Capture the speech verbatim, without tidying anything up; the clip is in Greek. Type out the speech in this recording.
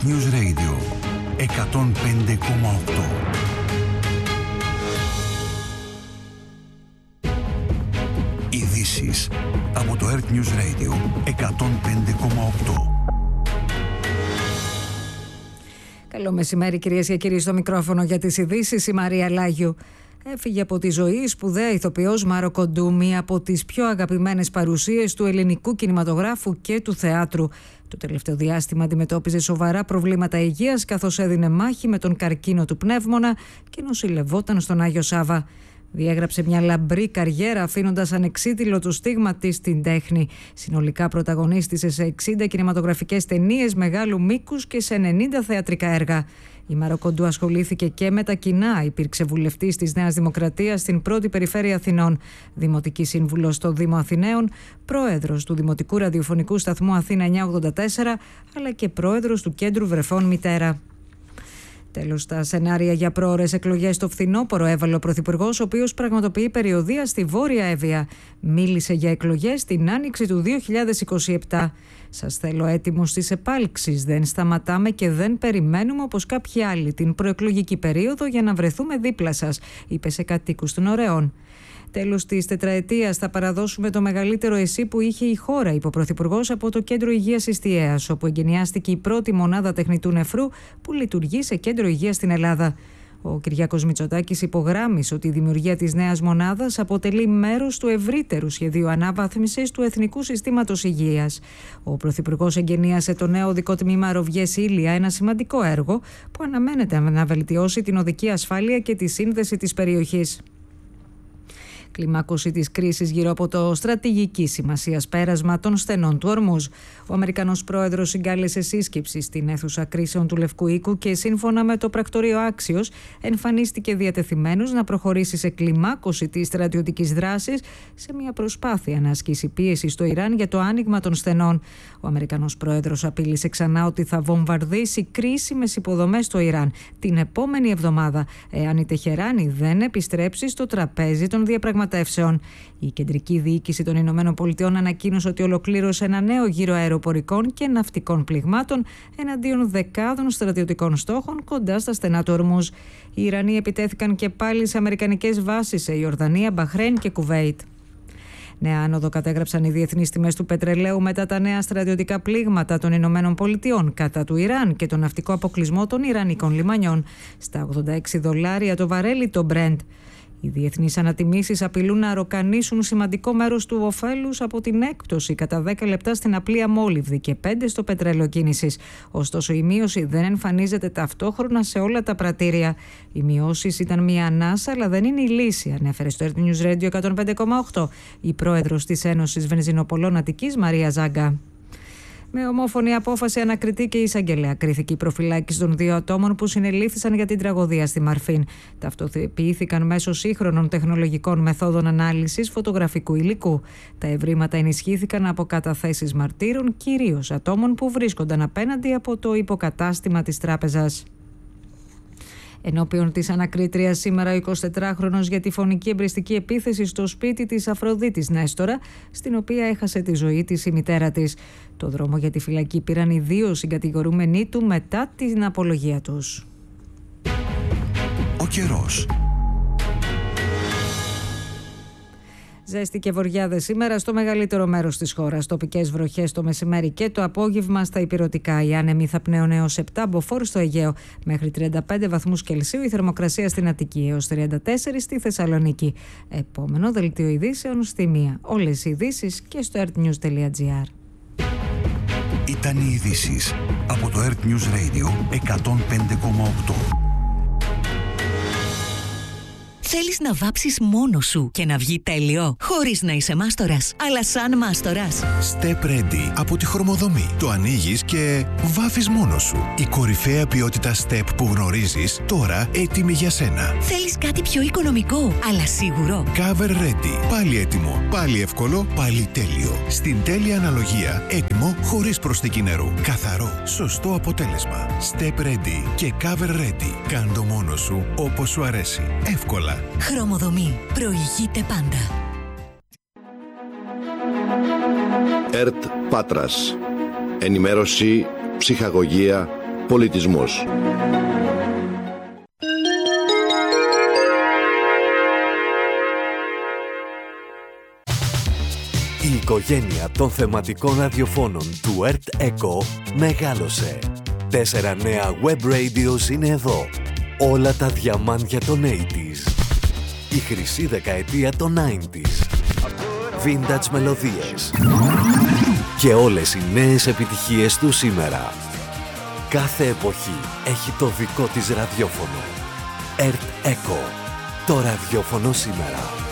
Earth News Radio εκατόν πέντε κόμμα οκτώ. Ειδήσεις από το Earth News Radio εκατόν πέντε κόμμα οκτώ. Καλό μεσημέρι κυρίες και κύριοι, στο μικρόφωνο για τις ειδήσεις η Μαρία Λάγιου. Έφυγε από τη ζωή η σπουδαία ηθοποιός Μάρο Κοντού, μία από τις πιο αγαπημένες παρουσίες του ελληνικού κινηματογράφου και του θεάτρου. Το τελευταίο διάστημα αντιμετώπιζε σοβαρά προβλήματα υγείας, καθώς έδινε μάχη με τον καρκίνο του πνεύμονα και νοσηλευόταν στον Άγιο Σάβα. Διέγραψε μια λαμπρή καριέρα, αφήνοντας ανεξίτηλο το στίγμα της στην τέχνη. Συνολικά πρωταγωνίστησε σε εξήντα κινηματογραφικές ταινίες μεγάλου μήκους και σε ενενήντα θεατρικά έργα. Η Μάρο Κοντού ασχολήθηκε και με τα κοινά. Υπήρξε βουλευτής της Νέας Δημοκρατίας στην πρώτη περιφέρεια Αθηνών, δημοτική σύμβουλος στο Δήμο Αθηναίων, πρόεδρος του Δημοτικού Ραδιοφωνικού Σταθμού Αθήνα εννιακόσια ογδόντα τέσσερα, αλλά και πρόεδρος του Κέντρου Βρεφών Μητέρα. Τέλος, τα σενάρια για πρόωρες εκλογές στο φθινόπωρο έβαλε ο Πρωθυπουργός, ο οποίος πραγματοποιεί περιοδεία στη Βόρεια Εύβοια. Μίλησε για εκλογές την άνοιξη του δύο χιλιάδες είκοσι επτά. «Σας θέλω έτοιμους στις επάλξεις. Δεν σταματάμε και δεν περιμένουμε όπως κάποιοι άλλοι την προεκλογική περίοδο για να βρεθούμε δίπλα σας», είπε σε κατοίκους των Ωρεών. Τέλος της τετραετίας θα παραδώσουμε το μεγαλύτερο ΕΣΥ που είχε η χώρα, είπε ο Πρωθυπουργός από το Κέντρο Υγείας Ιστιαίας, όπου εγκαινιάστηκε η πρώτη μονάδα τεχνητού νεφρού που λειτουργεί σε κέντρο υγείας στην Ελλάδα. Ο Κυριάκος Μητσοτάκης υπογράμμισε ότι η δημιουργία της νέας μονάδας αποτελεί μέρος του ευρύτερου σχεδίου αναβάθμισης του Εθνικού Συστήματος Υγείας. Ο Πρωθυπουργός εγκαινίασε το νέο οδικό τμήμα Ροβιές-Ήλια, ένα σημαντικό έργο που αναμένεται να βελτιώσει την οδική ασφάλεια και τη σύνδεση της περιοχής. Κλιμάκωση της κρίσης γύρω από το στρατηγική σημασίας πέρασμα των στενών του Ορμούζ. Ο Αμερικανός πρόεδρος συγκάλεσε σύσκεψη στην αίθουσα κρίσεων του Λευκού Οίκου και σύμφωνα με το πρακτορείο Άξιος εμφανίστηκε διατεθειμένος να προχωρήσει σε κλιμάκωση της στρατιωτικής δράσης σε μια προσπάθεια να ασκήσει πίεση στο Ιράν για το άνοιγμα των στενών. Ο Αμερικανός πρόεδρος απείλησε ξανά ότι θα βομβαρδίσει κρίσιμες υποδομές στο Ιράν την επόμενη εβδομάδα, εάν η Τεχεράνη δεν επιστρέψει στο τραπέζι των διαπραγματεύσεων. Η κεντρική διοίκηση των Ηνωμένων Πολιτειών ανακοίνωσε ότι ολοκλήρωσε ένα νέο γύρο αεροπορικών και ναυτικών πληγμάτων εναντίον δεκάδων στρατιωτικών στόχων κοντά στα στενά του Ορμούζ. Οι Ιρανοί επιτέθηκαν και πάλι σε αμερικανικές βάσεις σε Ιορδανία, Μπαχρέιν και Κουβέιτ. Νέα άνοδο κατέγραψαν οι διεθνείς τιμές του πετρελαίου μετά τα νέα στρατιωτικά πλήγματα των Ηνωμένων Πολιτειών κατά του Ιράν και τον ναυτικό αποκλεισμό των Ιρανικών λιμανιών. Στα ογδόντα έξι δολάρια το βαρέλι το Brent. Οι διεθνείς ανατιμήσεις απειλούν να ροκανίσουν σημαντικό μέρος του ωφέλους από την έκπτωση κατά δέκα λεπτά στην απλή αμόλυβδη και πέντε στο πετρέλαιο κίνησης. Ωστόσο, η μείωση δεν εμφανίζεται ταυτόχρονα σε όλα τα πρατήρια. Οι μειώσεις ήταν μια ανάσα, αλλά δεν είναι η λύση, ανέφερε στο Earth News Radio εκατόν πέντε κόμμα οκτώ η πρόεδρος της Ένωσης Βενζινοπολών Αττικής, Μαρία Ζάγκα. Με ομόφωνη απόφαση ανακριτή και εισαγγελέα κρίθηκε η προφυλάκηση των δύο ατόμων που συνελήφθησαν για την τραγωδία στη Μαρφίν. Ταυτοποιήθηκαν μέσω σύγχρονων τεχνολογικών μεθόδων ανάλυσης φωτογραφικού υλικού. Τα ευρήματα ενισχύθηκαν από καταθέσεις μαρτύρων, κυρίως ατόμων που βρίσκονταν απέναντι από το υποκατάστημα της τράπεζας. Ενώπιον της ανακρίτριας σήμερα ο εικοσιτετράχρονος για τη φωνική εμπριστική επίθεση στο σπίτι της Αφροδίτης Νέστορα, στην οποία έχασε τη ζωή της η μητέρα της. Το δρόμο για τη φυλακή πήραν οι δύο συγκατηγορούμενοι του μετά την απολογία τους. Ο καιρός. Ζέστη και βοριάδες σήμερα στο μεγαλύτερο μέρος της χώρας. Τοπικές βροχές το μεσημέρι και το απόγευμα στα ηπειρωτικά. Οι άνεμοι θα πνέουν έως επτά, μποφόρ στο Αιγαίο μέχρι τριάντα πέντε βαθμούς Κελσίου. Η θερμοκρασία στην Αττική έως τριάντα τέσσερα στη Θεσσαλονίκη. Επόμενο δελτίο ειδήσεων στη μία. Όλες οι ειδήσεις και στο earthnews τελεία gr. Ήταν οι ειδήσεις από το Earth News Radio εκατόν πέντε κόμμα οκτώ. Θέλεις να βάψεις μόνος σου και να βγει τέλειο, χωρίς να είσαι μάστορας, αλλά σαν μάστορας. Step Ready από τη Χρωμοδομή. Το ανοίγεις και βάφεις μόνος σου. Η κορυφαία ποιότητα Step που γνωρίζεις, τώρα έτοιμη για σένα. Θέλεις κάτι πιο οικονομικό, αλλά σίγουρο. Cover Ready. Πάλι έτοιμο, πάλι εύκολο, πάλι τέλειο. Στην τέλεια αναλογία, έτοιμο χωρίς προσθήκη νερού. Καθαρό, σωστό αποτέλεσμα. Step Ready και Cover Ready. Κάν το μόνος σου όπως σου αρέσει. Εύκολα. Χρωμοδομή. Προηγείται πάντα. ΕΡΤ Πάτρας. Ενημέρωση, ψυχαγωγία, Πολιτισμός. Η οικογένεια των θεματικών ραδιοφώνων του Earth Echo μεγάλωσε. Τέσσερα νέα web radios είναι εδώ. Όλα τα διαμάντια των ογδόντα. Η χρυσή δεκαετία των ενενήντα. Vintage μελωδίες. Και όλες οι νέες επιτυχίες του σήμερα. Κάθε εποχή έχει το δικό της ραδιόφωνο. Earth Echo. Το ραδιόφωνο σήμερα.